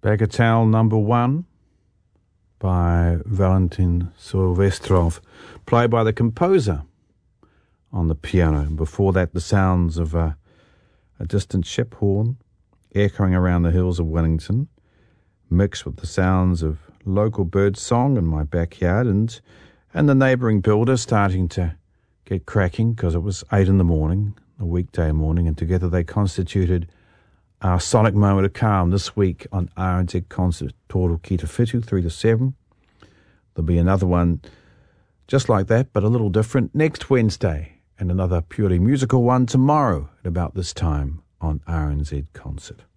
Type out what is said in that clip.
Bagatelle number 1 by Valentin Silvestrov, played by the composer on the piano. And before that, the sounds of a distant ship horn echoing around the hills of Wellington, mixed with the sounds of local bird song in my backyard and the neighbouring builder starting to get cracking because it was 8 in the morning, a weekday morning, and together they constituted our sonic moment of calm this week on RNZ Concert, Toro Ki Te Whitu, 3 to 7. There'll be another one just like that, but a little different, next Wednesday, and another purely musical one tomorrow at about this time on RNZ Concert.